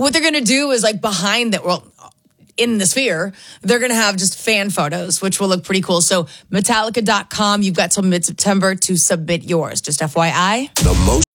what they're going to do is like behind that, well, in the Sphere, they're going to have just fan photos, which will look pretty cool. So Metallica.com, you've got till mid-September to submit yours. Just FYI. The most